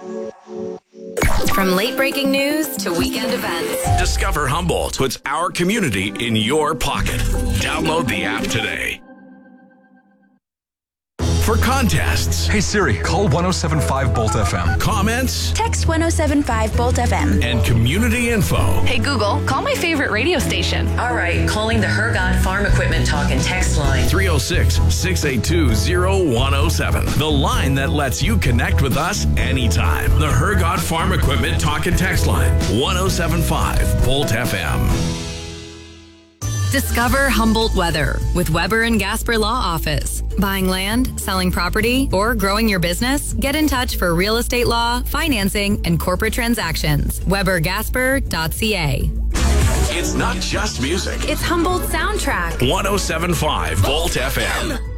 From late breaking news to weekend events. Discover Humboldt puts our community in your pocket. Download the app today. For contests, Hey Siri, call 1075 Bolt FM. comments, Text 1075 Bolt FM. and community info. Hey Google, call my favorite radio station. All right, calling the Hergot Farm Equipment Talk and Text line. 306-682-0107. The line that lets you connect with us anytime. The Hergot Farm Equipment Talk and Text line. 1075 Bolt FM. Discover Humboldt weather with Weber and Gasper Law Office. Buying land, selling property, or growing your business? Get in touch for real estate law, financing, and corporate transactions. WeberGasper.ca. It's not just music. It's Humboldt soundtrack. 1075 Bolt FM.